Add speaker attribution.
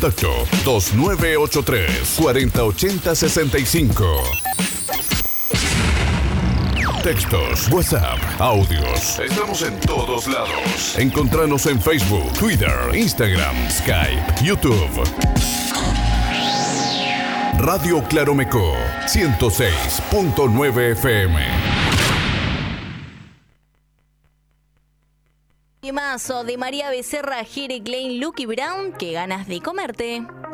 Speaker 1: Contacto 2983-4080-65. Textos, WhatsApp, audios. Estamos en todos lados. Encontranos en Facebook, Twitter, Instagram, Skype, YouTube. Radio Claromeco, 106.9 FM.
Speaker 2: Temazo de María Becerra, Jere Klein, Lucky Brown, qué ganas de comerte.